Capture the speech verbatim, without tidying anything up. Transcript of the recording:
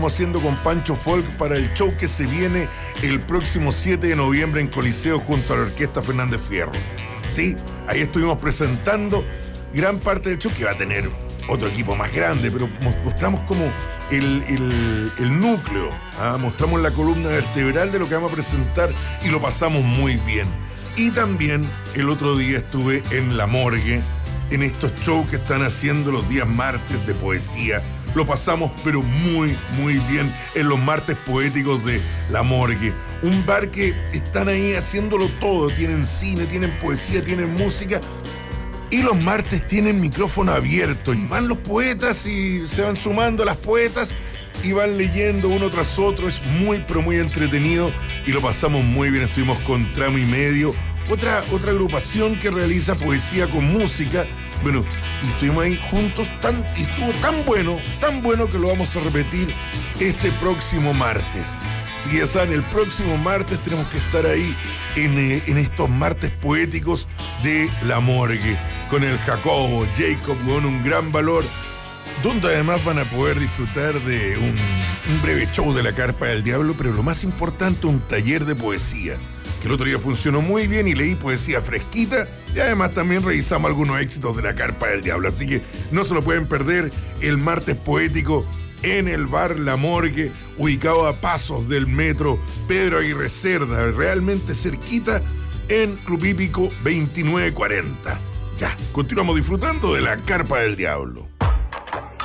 haciendo con Pancho Folk para el show que se viene el próximo siete de noviembre en Coliseo junto a la Orquesta Fernández Fierro. Sí, ahí estuvimos presentando gran parte del show que va a tener otro equipo más grande, pero mostramos como el, el, el núcleo, ¿ah? Mostramos la columna vertebral de lo que vamos a presentar y lo pasamos muy bien. Y también el otro día estuve en La Morgue, en estos shows que están haciendo los días martes de poesía. Lo pasamos pero muy, muy bien en los martes poéticos de La Morgue. Un bar que están ahí haciéndolo todo. Tienen cine, tienen poesía, tienen música. Y los martes tienen micrófono abierto. Y van los poetas y se van sumando las poetas y van leyendo uno tras otro. Es muy, pero muy entretenido. Y lo pasamos muy bien. Estuvimos con Tramo y Medio. Otra, otra agrupación que realiza poesía con música. Bueno, y estuvimos ahí juntos, tan, y estuvo tan bueno, tan bueno que lo vamos a repetir este próximo martes. Así que ya saben, el próximo martes tenemos que estar ahí en, eh, en estos martes poéticos de La Morgue, con el Jacobo, Jacob, con un gran valor, donde además van a poder disfrutar de un, un breve show de la Carpa del Diablo, pero lo más importante, un taller de poesía, que el otro día funcionó muy bien y leí poesía fresquita y además también revisamos algunos éxitos de la Carpa del Diablo. Así que no se lo pueden perder el martes poético en el bar La Morgue, ubicado a pasos del metro Pedro Aguirre Cerda, realmente cerquita en Club Hípico veintinueve cuarenta. Ya, continuamos disfrutando de la Carpa del Diablo.